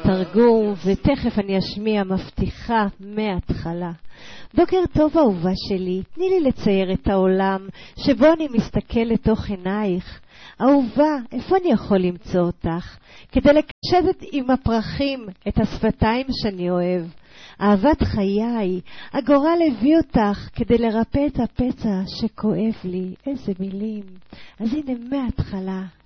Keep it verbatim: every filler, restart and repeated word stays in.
התרגום, ותכף אני אשמיע מבטיחה מההתחלה. בוקר טוב אהובה שלי, תני לי לצייר את העולם שבו אני מסתכל לתוך עינייך. אהובה, איפה אני יכול למצוא אותך? כדי לקשט עם הפרחים את השפתיים שאני אוהב. אהבת חיי, הגורל הביא אותך כדי לרפא את הפצע שכואב לי. איזה מילים. אז הנה מההתחלה.